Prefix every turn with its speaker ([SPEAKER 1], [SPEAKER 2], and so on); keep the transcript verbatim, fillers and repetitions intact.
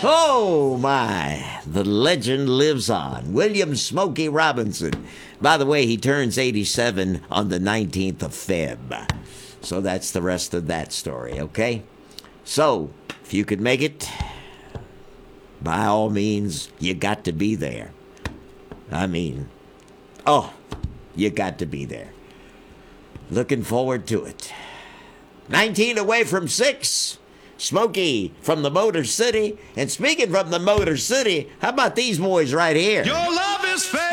[SPEAKER 1] Oh, my. The legend lives on. William Smokey Robinson. By the way, he turns eighty-seven on the nineteenth of February. So that's the rest of that story, okay? So, if you could make it, by all means, you got to be there. I mean, oh, you got to be there. Looking forward to it. nineteen away from six. Smokey from the Motor City. And speaking from the Motor City, how about these boys right here?
[SPEAKER 2] Your love is fake.